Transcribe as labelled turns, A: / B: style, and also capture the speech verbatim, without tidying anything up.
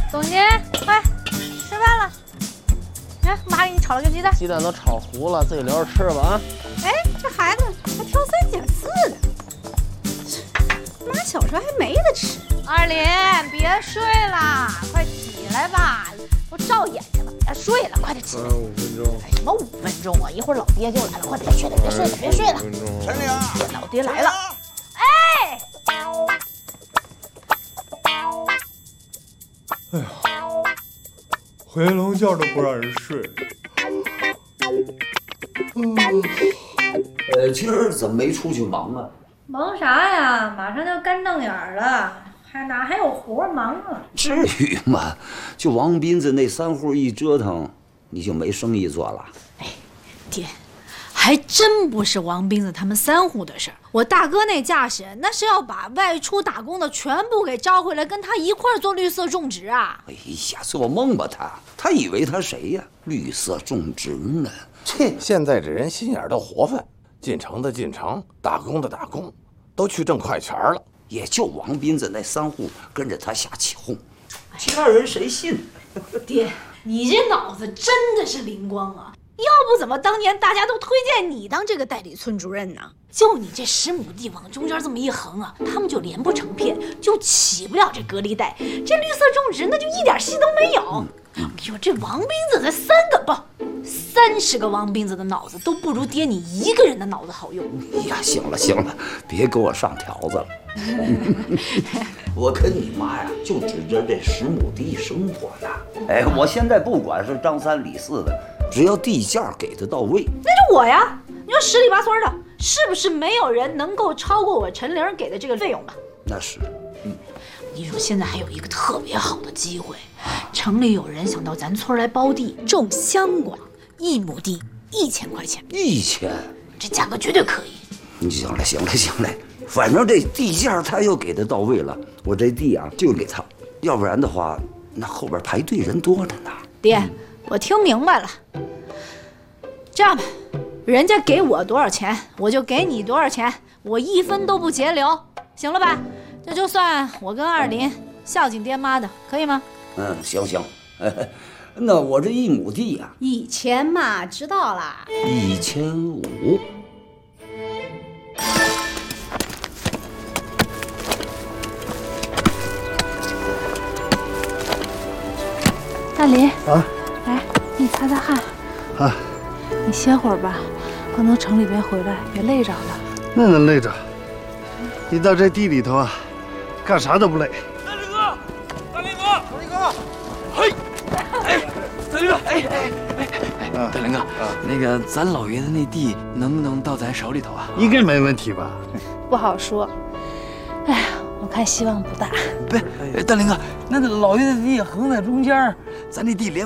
A: 总监，快吃饭了。哎，妈给你炒了个鸡蛋，
B: 鸡蛋都炒糊了，自己留着吃吧啊！
A: 哎，这孩子还挑三拣四的。妈小时候还没得吃。二林，别睡了，快起来吧，都照眼睛了，别睡了，快点起来。
C: 还有五分钟。
A: 哎，什么五分钟啊？一会儿老爹就来了，快别睡了，别睡了，别睡了。
C: 陈玲，
A: 老爹来了。哎。
C: 哎呀，回笼觉都不让人睡。
D: 嗯，呃，今儿怎么没出去忙啊？
A: 忙啥呀？马上要干瞪眼了，还哪还有活忙啊？
D: 至于吗？就王斌子那三户一折腾，你就没生意做了？
A: 哎，爹，还真不是王斌子他们三户的事儿。我大哥那架势，那是要把外出打工的全部给招回来，跟他一块儿做绿色种植啊！
D: 哎呀，做梦吧他！他以为他谁呀？绿色种植呢？
E: 切，现在这人心眼都活泛，进城的进城，打工的打工，都去挣快钱了。
D: 也就王斌子那三户跟着他瞎起哄，其他人谁信？
A: 爹，你这脑子真的是灵光啊！要不怎么当年大家都推荐你当这个代理村主任呢？就你这十亩地往中间这么一横啊，他们就连不成片，就起不了这隔离带。这绿色种植那就一点戏都没有。嗯嗯、我跟你说，这王斌子才三个不，三十个王斌子的脑子都不如爹你一个人的脑子好用。
D: 哎呀，行了行了，别给我上条子了。我跟你妈呀，就指着这十亩地生活呢。哎，我现在不管是张三李四的，只要地价给的到位，
A: 那就我呀。你说十里八村的，是不是没有人能够超过我陈玲给的这个费用吧？
D: 那是。嗯，
A: 你说现在还有一个特别好的机会，城里有人想到咱村来包地种香瓜，一亩地一千块钱。
D: 一千，
A: 这价格绝对可以。
D: 你行了行了行了，反正这地价他又给的到位了，我这地啊就给他，要不然的话，那后边排队人多着呢。
A: 爹，嗯、我听明白了，这样吧。人家给我多少钱，我就给你多少钱，我一分都不节流，行了吧？这就算我跟二林孝敬爹妈的，可以吗？
D: 嗯，行行。那我这一亩地呀、啊，
A: 一千嘛，知道啦。
D: 一千五。
A: 大林
C: 啊，
A: 来，你擦擦汗。
C: 啊。
A: 你歇会儿吧，刚从城里边回来，别累着了。
C: 那能累着？你到这地里头啊，干啥都不累。
F: 大林哥，大林哥，大林哥，嘿，哎，大林哥，哎哎哎哎，大林哥，那个咱老爷子那地能不能到咱手里头啊？
C: 应该没问题吧？
A: 不好说。哎呀，我看希望不大。
F: 不是，大林哥，那老爷子地横在中间，咱这地连